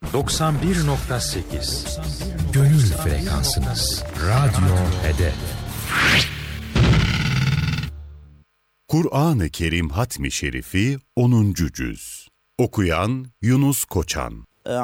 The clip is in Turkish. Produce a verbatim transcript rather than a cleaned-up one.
doksan bir nokta sekiz Gönül frekansınız. Radyo Hedef. Kur'an-ı Kerim Hatmi Şerifi onuncu Cüz. Okuyan Yunus Koçan.